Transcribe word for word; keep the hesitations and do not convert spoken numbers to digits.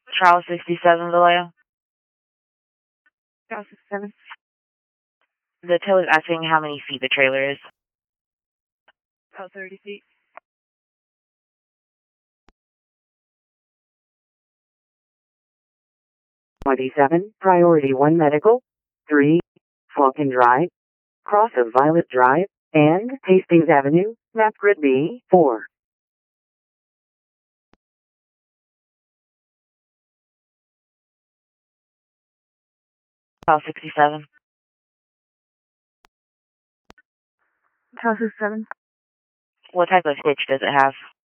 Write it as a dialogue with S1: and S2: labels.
S1: Trial sixty-seven, Vallejo.
S2: Trial sixty-seven.
S1: The tow is asking how many feet the trailer is.
S2: About thirty feet.
S3: twenty-seven, Priority one Medical. three, Falcon Drive, cross of Violet Drive, and Hastings Avenue, map grid B, four.
S1: Trial sixty-seven.
S2: Trial sixty-seven.
S1: What type of hitch does it have?